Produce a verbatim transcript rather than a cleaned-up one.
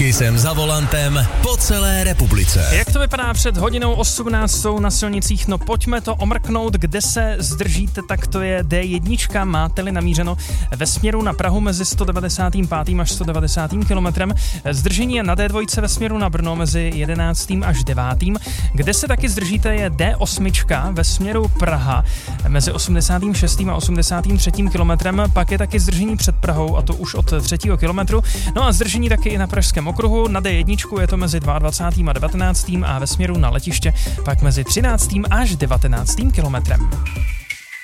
Kisem za volantem po celé republice. Jak to vypadá před hodinou osmnáctou na silnicích? No pojďme to omrknout, kde se zdržíte, tak to je dé jedna, máte-li namířeno ve směru na Prahu mezi sto devadesát pět až sto devadesát kilometrem. Zdržení je na dé dva ve směru na Brno mezi jedenáctým až devátým. Kde se taky zdržíte je dé osm ve směru Praha mezi osmdesátým šestým a osmdesátým třetím kilometrem. Pak je taky zdržení před Prahou a to už od třetího kilometru. No a zdržení taky i na Pražském okruhu. Na dé jedna je to mezi dvacátým druhým a devatenáctým a ve směru na letiště pak mezi třináctým až devatenáctým kilometrem.